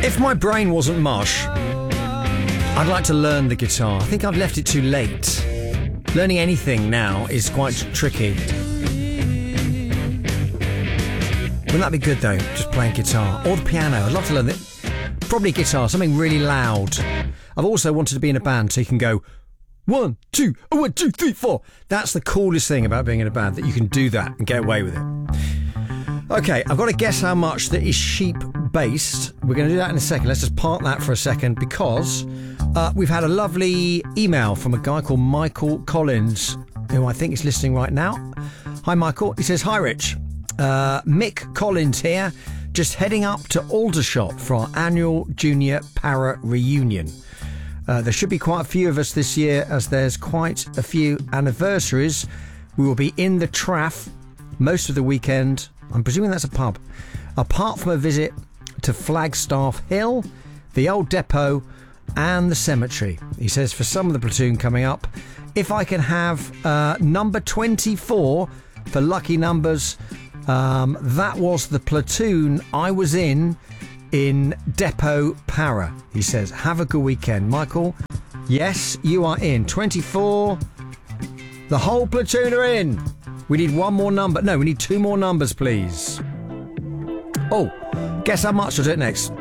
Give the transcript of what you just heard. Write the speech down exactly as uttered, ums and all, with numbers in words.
If my brain wasn't mush, I'd like to learn the guitar. I think I've left it too late. Learning anything now is quite tricky. Wouldn't that be good though, just playing guitar? Or the piano. I'd love to learn it. Probably guitar, something really loud. I've also wanted to be in a band so you can go one, two, oh, one, two, three, four. That's the coolest thing about being in a band, that you can do that and get away with it. Okay, I've got to guess how much that is sheep-based. We're going to do that in a second. Let's just park that for a second because uh, we've had a lovely email from a guy called Michael Collins, who I think is listening right now. Hi, Michael. He says, hi, Rich. Uh, Mick Collins here, just heading up to Aldershot for our annual Junior Para reunion. Uh, there should be quite a few of us this year, as there's quite a few anniversaries. We will be in the Traff most of the weekend. I'm presuming that's a pub. Apart from a visit to Flagstaff Hill, the old depot and the cemetery. He says, for some of the platoon coming up, if I can have uh, number twenty-four for lucky numbers. Um, that was the platoon I was in in Depot Para. He says, have a good weekend. Michael, yes, you are in. twenty-four. The whole platoon are in. We need one more number. No, we need two more numbers, please. Oh, guess how much? I'll do it next.